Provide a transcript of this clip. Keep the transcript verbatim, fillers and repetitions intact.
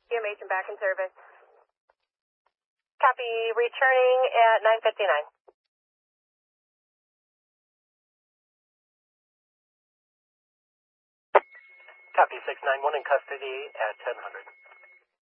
E M H and back in service. Copy, returning at nine fifty-nine. Copy, six nine one in custody at ten hundred.